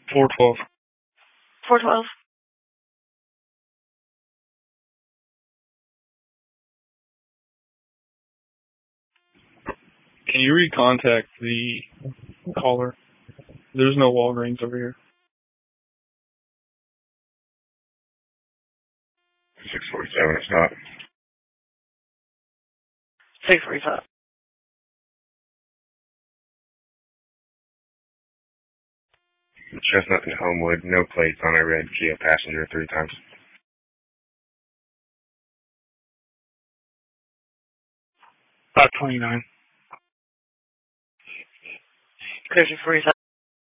412. 412. Can you recontact the caller? There's no Walgreens over here. 647, it's not. 645. Chestnut and Homewood, no plates on a red Kia Passenger 3 times. About 29. Clear to 47.